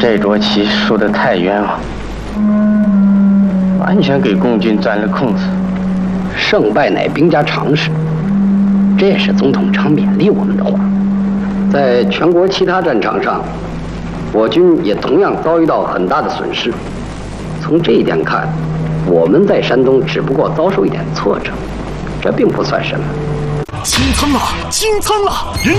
这桌棋输得太冤枉，完全给共军钻了空子。 胜败乃兵家常事，这也是总统常勉励我们的话。在全国其他战场上，我军也同样遭遇到很大的损失。从这一点看，我们在山东只不过遭受一点挫折，这并不算什么。 清仓了，清仓了！